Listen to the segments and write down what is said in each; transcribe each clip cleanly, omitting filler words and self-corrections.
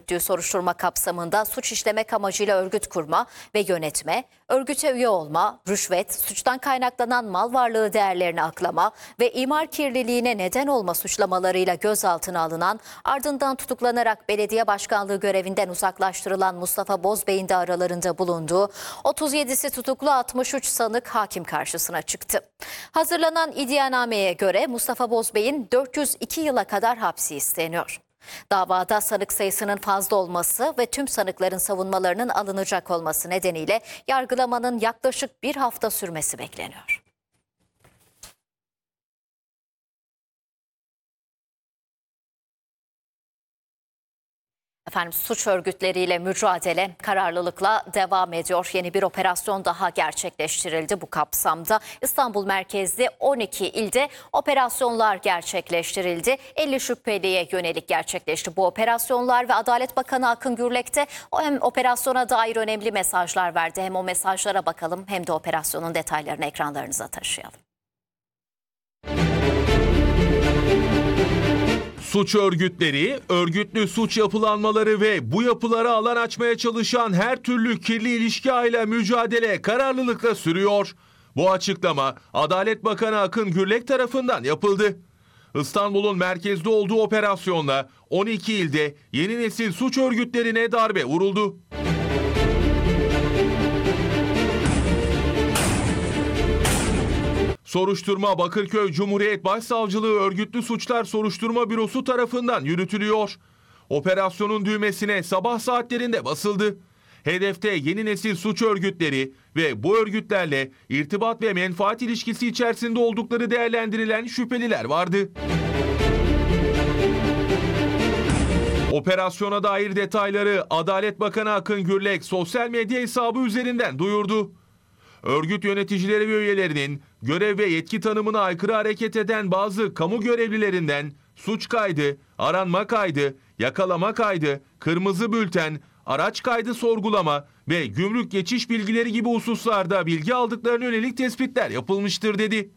yürüttüğü soruşturma kapsamında suç işlemek amacıyla örgüt kurma ve yönetme, örgüte üye olma, rüşvet, suçtan kaynaklanan mal varlığı değerlerini aklama ve imar kirliliğine neden olma suçlamalarıyla gözaltına alınan, ardından tutuklanarak belediye başkanlığı görevinden uzaklaştırılan Mustafa Bozbey'in de aralarında bulunduğu 37'si tutuklu 63 sanık hakim karşısına çıktı. Hazırlanan iddianameye göre Mustafa Bozbey'in 402 yıla kadar hapsi isteniyor. Davada sanık sayısının fazla olması ve tüm sanıkların savunmalarının alınacak olması nedeniyle yargılamanın yaklaşık bir hafta sürmesi bekleniyor. Efendim, suç örgütleriyle mücadele kararlılıkla devam ediyor. Yeni bir operasyon daha gerçekleştirildi bu kapsamda. İstanbul merkezli 12 ilde operasyonlar gerçekleştirildi. 50 şüpheliye yönelik gerçekleşti bu operasyonlar ve Adalet Bakanı Akın Gürlek de hem operasyona dair önemli mesajlar verdi. Hem o mesajlara bakalım hem de operasyonun detaylarını ekranlarınıza taşıyalım. Suç örgütleri, örgütlü suç yapılanmaları ve bu yapılara alan açmaya çalışan her türlü kirli ilişki ağıyla mücadele kararlılıkla sürüyor. Bu açıklama Adalet Bakanı Akın Gürlek tarafından yapıldı. İstanbul'un merkezde olduğu operasyonla 12 ilde yeni nesil suç örgütlerine darbe vuruldu. Soruşturma Bakırköy Cumhuriyet Başsavcılığı Örgütlü Suçlar Soruşturma Bürosu tarafından yürütülüyor. Operasyonun düğmesine sabah saatlerinde basıldı. Hedefte yeni nesil suç örgütleri ve bu örgütlerle irtibat ve menfaat ilişkisi içerisinde oldukları değerlendirilen şüpheliler vardı. Operasyona dair detayları Adalet Bakanı Akın Gürlek sosyal medya hesabı üzerinden duyurdu. Örgüt yöneticileri ve üyelerinin görev ve yetki tanımına aykırı hareket eden bazı kamu görevlilerinden suç kaydı, aranma kaydı, yakalama kaydı, kırmızı bülten, araç kaydı sorgulama ve gümrük geçiş bilgileri gibi hususlarda bilgi aldıklarına yönelik tespitler yapılmıştır dedi.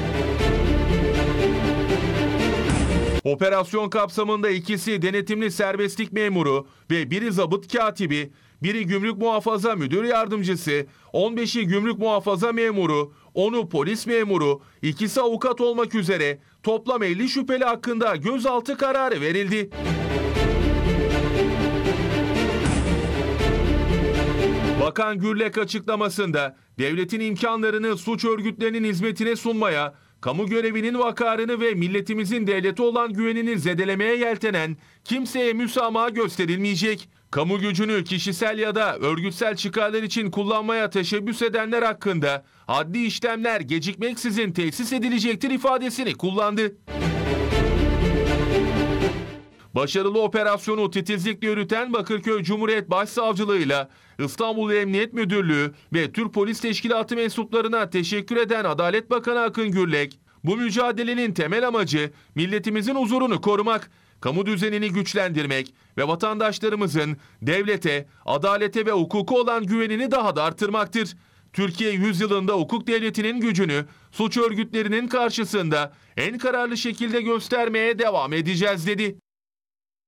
Operasyon kapsamında ikisi denetimli serbestlik memuru ve biri zabıt katibi, biri gümrük muhafaza müdür yardımcısı, 15'i gümrük muhafaza memuru, 10'u polis memuru, ikisi avukat olmak üzere toplam 50 şüpheli hakkında gözaltı kararı verildi. Bakan Gürlek açıklamasında devletin imkanlarını suç örgütlerinin hizmetine sunmaya, kamu görevinin vakarını ve milletimizin devlete olan güvenini zedelemeye yeltenen kimseye müsamaha gösterilmeyecek. Kamu gücünü kişisel ya da örgütsel çıkarlar için kullanmaya teşebbüs edenler hakkında adli işlemler gecikmeksizin tesis edilecektir ifadesini kullandı. Başarılı operasyonu titizlikle yürüten Bakırköy Cumhuriyet Başsavcılığı'yla İstanbul Emniyet Müdürlüğü ve Türk Polis Teşkilatı mensuplarına teşekkür eden Adalet Bakanı Akın Gürlek, bu mücadelenin temel amacı milletimizin huzurunu korumak, kamu düzenini güçlendirmek ve vatandaşlarımızın devlete, adalete ve hukuka olan güvenini daha da artırmaktır. Türkiye yüzyılında hukuk devletinin gücünü suç örgütlerinin karşısında en kararlı şekilde göstermeye devam edeceğiz dedi.